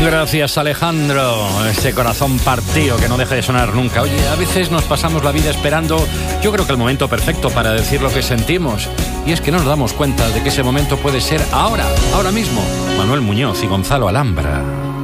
Gracias, Alejandro. Este corazón partido que no deja de sonar nunca. Oye, a veces nos pasamos la vida esperando, yo creo que el momento perfecto para decir lo que sentimos. Y es que no nos damos cuenta de que ese momento puede ser ahora mismo. Manuel Muñoz y Gonzalo Alhambra.